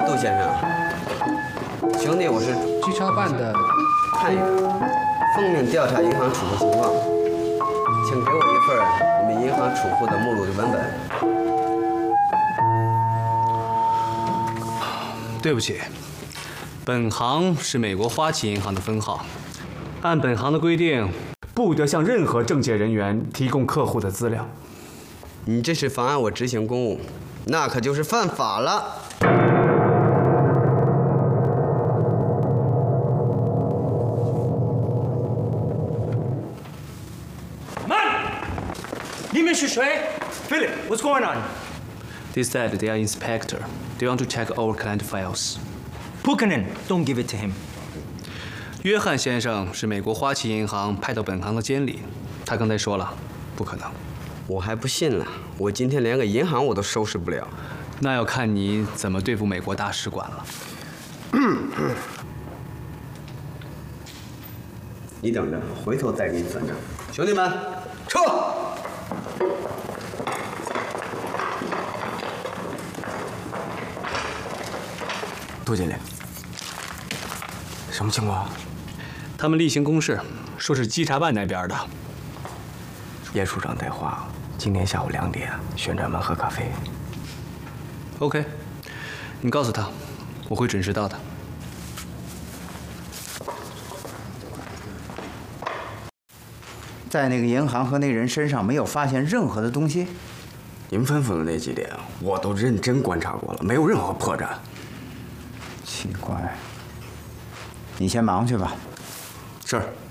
杜先生，兄弟，我是稽查办的。 探员，奉命调查银行储户情况，请给我一份你们银行储户的目录的文本。 对不起，本行是美国花旗银行的分号，按本行的规定，不得向任何政界人员提供客户的资料。 你这是妨碍我执行公务，那可就是犯法了。 你们是谁 ？Philip, what's going on? They said they are inspector. They want to check our client files. Buchanan, don't give it to him. 约翰先生是美国花旗银行派到本行的监理，他刚才说了，不可能。 我还不信了，我今天连个银行我都收拾不了。 那要看你怎么对付美国大使馆了。 你等着，回头再给你算账。兄弟们，撤！ 杜经理，什么情况？ 他们例行公事，说是稽查办那边的。 叶处长带话，今天下午2点，旋转门喝咖啡。 OK， 你告诉他，我会准时到的。 在那个银行和那人身上没有发现任何的东西。 您吩咐的那几点，我都认真观察过了，没有任何破绽。 奇怪，你先忙去吧。 是。